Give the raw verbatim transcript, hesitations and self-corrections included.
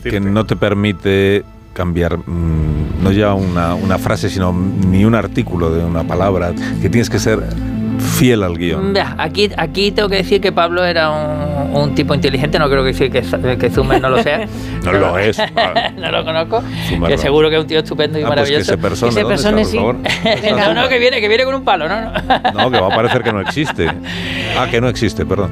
que no te permite cambiar mmm, no ya una, una frase, sino ni un artículo de una palabra, que tienes que ser fiel al guión. Aquí, aquí tengo que decir que Pablo era un, un tipo inteligente, no creo que decir que, que Zumer no lo sea. No lo es. No lo conozco. Zumer que no. seguro que es un tío estupendo y ah, maravilloso. Pues que se persone, que se persone, sí. No, no, que viene, que viene con un palo, ¿no? No, que va a parecer que no existe. Ah, que no existe, perdón.